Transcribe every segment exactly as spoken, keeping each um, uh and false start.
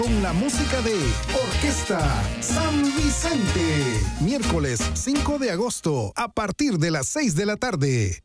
Con la música de Orquesta San Vicente. Miércoles cinco de agosto a partir de las seis de la tarde.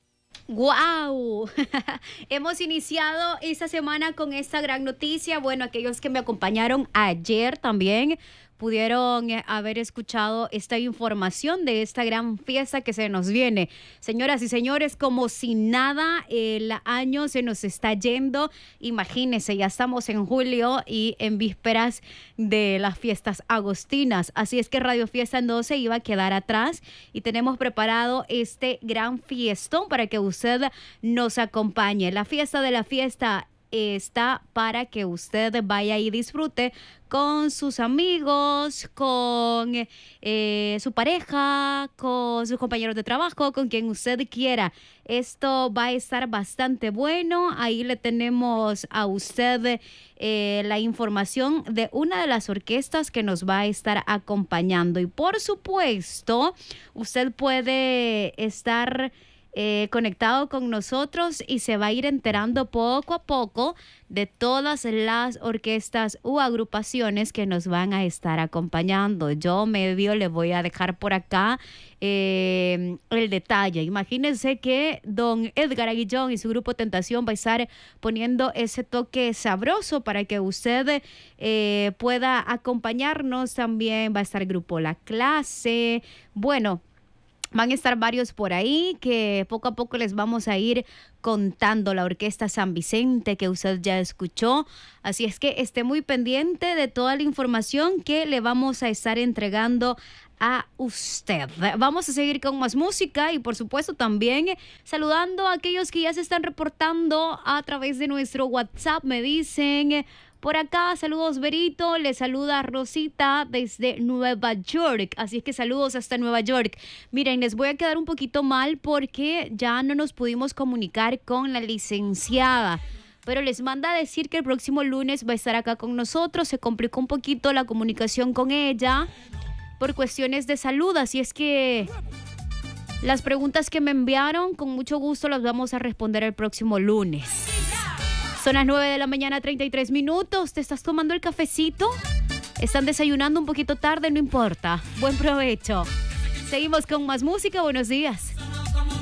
¡Guau! Hemos iniciado esta semana con esta gran noticia. Bueno, aquellos que me acompañaron ayer también pudieron haber escuchado esta información de esta gran fiesta que se nos viene. Señoras y señores, como si nada, el año se nos está yendo. Imagínense, ya estamos en julio y en vísperas de las fiestas agostinas. Así es que Radio Fiesta no se iba a quedar atrás y tenemos preparado este gran fiestón para que usted nos acompañe. La fiesta de la fiesta está para que usted vaya y disfrute con sus amigos, con eh, su pareja, con sus compañeros de trabajo, con quien usted quiera. Esto va a estar bastante bueno. Ahí le tenemos a usted eh, la información de una de las orquestas que nos va a estar acompañando. Y por supuesto, usted puede estar Eh, conectado con nosotros y se va a ir enterando poco a poco de todas las orquestas u agrupaciones que nos van a estar acompañando. Yo medio le voy a dejar por acá eh, el detalle. Imagínense que don Edgar Aguillón y su grupo Tentación va a estar poniendo ese toque sabroso para que usted eh, pueda acompañarnos. También va a estar el grupo La Clase. Bueno, van a estar varios por ahí que poco a poco les vamos a ir contando. La Orquesta San Vicente que usted ya escuchó. Así es que esté muy pendiente de toda la información que le vamos a estar entregando a usted. Vamos a seguir con más música y por supuesto también saludando a aquellos que ya se están reportando a través de nuestro WhatsApp. Me dicen por acá, saludos Berito, le saluda Rosita desde Nueva York, así es que saludos hasta Nueva York. Miren, les voy a quedar un poquito mal porque ya no nos pudimos comunicar con la licenciada, pero les manda a decir que el próximo lunes va a estar acá con nosotros. Se complicó un poquito la comunicación con ella por cuestiones de salud, así es que las preguntas que me enviaron con mucho gusto las vamos a responder el próximo lunes. Son las nueve de la mañana, treinta y tres minutos. ¿Te estás tomando el cafecito? ¿Están desayunando un poquito tarde? No importa. Buen provecho. Seguimos con más música. Buenos días.